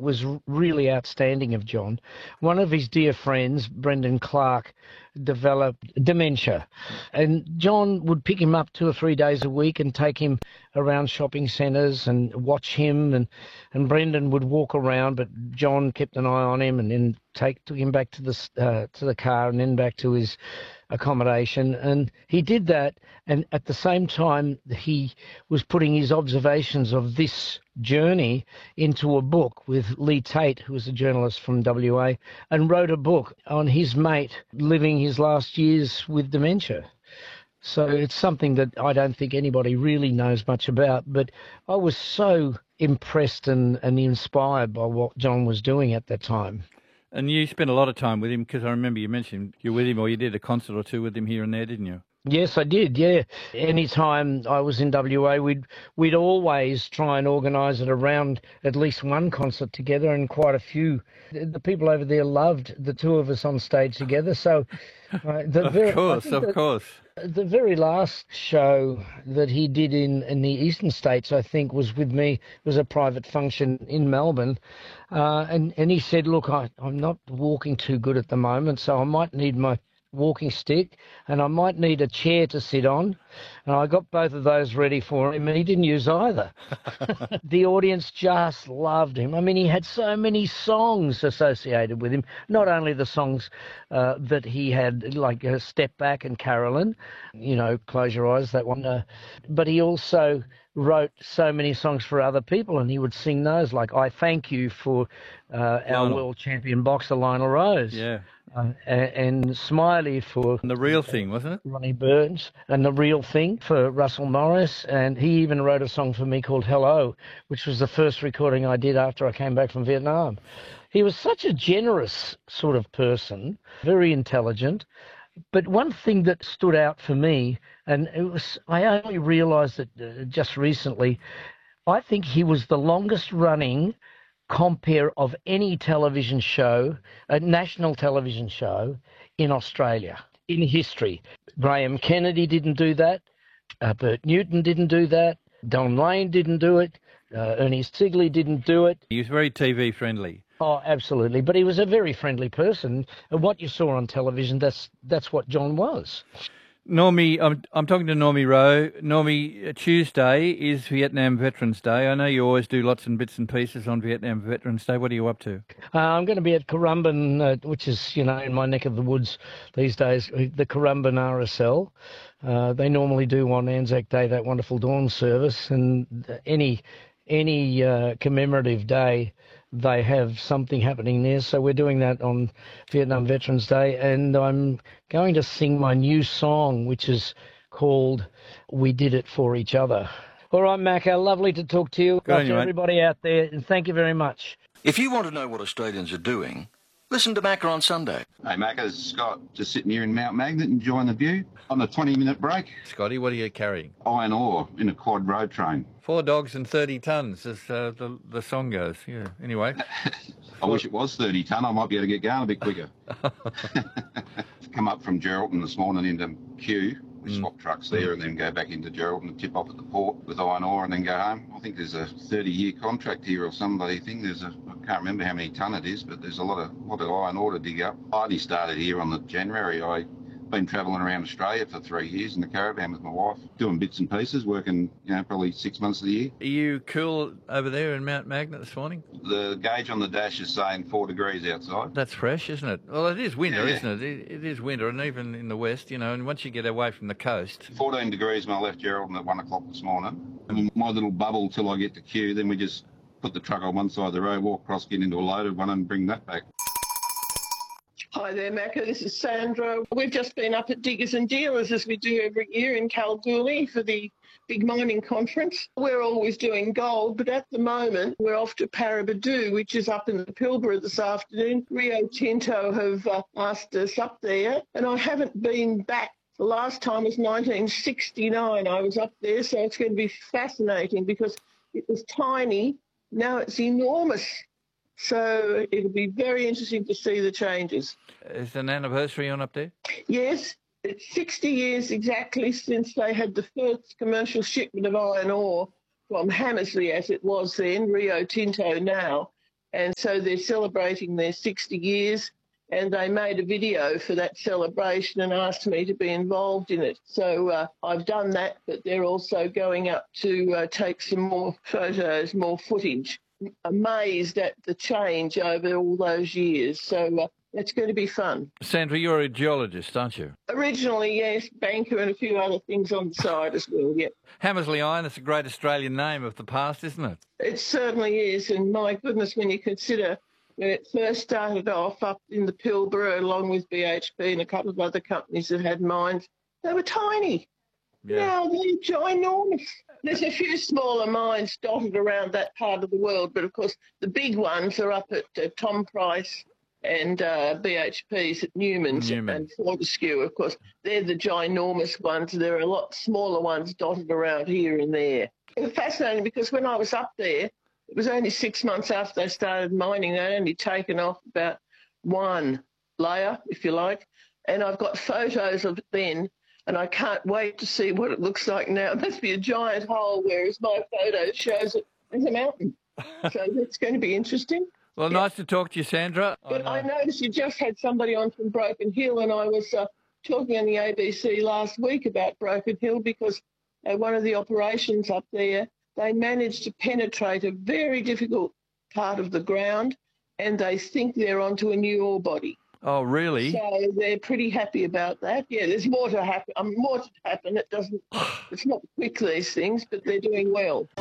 was really outstanding of John. One of his dear friends, Brendan Clark, developed dementia. And John would pick him up 2 or 3 days a week and take him around shopping centres and watch him. And Brendan would walk around, but John kept an eye on him and then took him back to the car and then back to his accommodation. And he did that, and at the same time he was putting his observations of this journey into a book with Lee Tate, who was a journalist from WA, and wrote a book on his mate living his last years with dementia. So it's something that I don't think anybody really knows much about, but I was so impressed and inspired by what John was doing at that time. And you spent a lot of time with him, because I remember you mentioned you're with him, or you did a concert or two with him here and there, didn't you? Yes, I did, yeah. Anytime I was in WA, we'd always try and organise it around at least one concert together, and quite a few. The people over there loved the two of us on stage together. So, of course. The very last show that he did in the Eastern States, I think, was with me. It was a private function in Melbourne. And he said, look, I'm not walking too good at the moment, so I might need my walking stick and I might need a chair to sit on. And I got both of those ready for him, and he didn't use either. The audience just loved him. I mean, he had so many songs associated with him, not only the songs that he had, like Step Back and Carolyn, Close Your Eyes, that one, but he also wrote so many songs for other people, and he would sing those, like I Thank You for our world champion boxer Lionel Rose. Yeah. And Smiley for The Real Thing, wasn't it? Ronnie Burns, and The Real Thing for Russell Morris. And he even wrote a song for me called Hello, which was the first recording I did after I came back from Vietnam. He was such a generous sort of person, very intelligent. But one thing that stood out for me, and I only realised it just recently, I think he was the longest running compere of any television show, a national television show in Australia in history. Graham Kennedy didn't do that. Bert Newton didn't do that. Don Lane didn't do it. Ernie Sigley didn't do it. He was very TV friendly. Oh, absolutely. But he was a very friendly person. And what you saw on television, that's what John was. Normie, I'm talking to Normie Rowe. Normie, Tuesday is Vietnam Veterans Day. I know you always do lots and bits and pieces on Vietnam Veterans Day. What are you up to? I'm going to be at Currumbin, which is, in my neck of the woods these days, the Currumbin RSL. They normally do on Anzac Day that wonderful dawn service, and any commemorative day, they have something happening there. So we're doing that on Vietnam Veterans Day, and I'm going to sing my new song, which is called We Did It For Each Other. All right, Macca, lovely to talk to you. Good on you, everybody out there, and thank you very much. If you want to know what Australians are doing, listen to Macca on Sunday. Hey, Macca, it's Scott, just sitting here in Mount Magnet enjoying the view on a 20-minute break. Scotty, what are you carrying? Iron ore in a quad road train. 4 dogs and 30 tonnes, as the song goes. Yeah. Anyway. I wish it was 30 tonne. I might be able to get going a bit quicker. Come up from Geraldton this morning into Kew. We swap trucks there and then go back into Geraldton and tip off at the port with iron ore and then go home. I think there's a 30-year contract here or somebody thing. I can't remember how many tonne it is, but there's a lot of iron ore to dig up. I only started here on the January. I've been travelling around Australia for 3 years in the caravan with my wife, doing bits and pieces, working, probably 6 months of the year. Are you cool over there in Mount Magnet this morning? The gauge on the dash is saying 4 degrees outside. That's fresh, isn't it? Well, it is winter, isn't it? It is winter, and even in the west, and once you get away from the coast. 14 degrees when I left Geraldton at 1 o'clock this morning. And my little bubble till I get to Kew, then we just put the truck on one side of the road, walk across, get into a loaded one and bring that back. Hi there, Macca. This is Sandra. We've just been up at Diggers and Dealers, as we do every year in Kalgoorlie for the big mining conference. We're always doing gold, but at the moment we're off to Paraburdoo, which is up in the Pilbara this afternoon. Rio Tinto have asked us up there, and I haven't been back. The last time was 1969 I was up there, so it's going to be fascinating because it was tiny. Now it's enormous. So it'll be very interesting to see the changes. Is an anniversary on up there? Yes, it's 60 years exactly since they had the first commercial shipment of iron ore from Hamersley, as it was then, Rio Tinto now. And so they're celebrating their 60 years, and they made a video for that celebration and asked me to be involved in it. So I've done that, but they're also going up to take some more photos, more footage. Amazed at the change over all those years. So it's going to be fun. Sandra, you're a geologist, aren't you? Originally, yes, banker and a few other things on the side as well, yeah. Hammersley Iron, it's a great Australian name of the past, isn't it? It certainly is, and my goodness, when you consider when it first started off up in the Pilbara along with BHP and a couple of other companies that had mines, they were tiny. Yeah. Now they're ginormous. There's a few smaller mines dotted around that part of the world, but of course the big ones are up at Tom Price and BHP's at Newman's and Fortescue. Of course, they're the ginormous ones. There are a lot smaller ones dotted around here and there. It was fascinating because when I was up there, it was only 6 months after they started mining. They'd only taken off about one layer, if you like, and I've got photos of it then. And I can't wait to see what it looks like now. It must be a giant hole, whereas my photo shows it as a mountain. So that's going to be interesting. Well, nice to talk to you, Sandra. But I noticed you just had somebody on from Broken Hill, and I was talking on the ABC last week about Broken Hill because one of the operations up there, they managed to penetrate a very difficult part of the ground, and they think they're onto a new ore body. Oh, really? So they're pretty happy about that. Yeah, there's more to happen. More to happen. It's not quick, these things, but they're doing well.